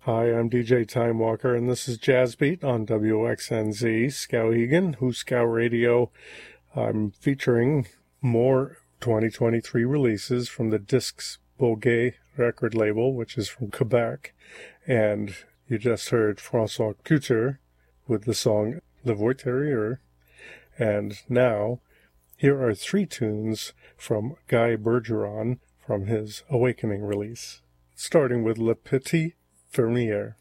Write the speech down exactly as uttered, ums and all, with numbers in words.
Hi, I'm D J Time Walker, and this is Jazz Beat on W X N Z, Skowhegan, Huskow Radio. I'm featuring more twenty twenty-three releases from the Discs Bourget record label, which is from Quebec. And you just heard François Couture with the song Le Voiture. And now, here are three tunes from Guy Bergeron from his Awakening release, starting with Le Petit Fermier.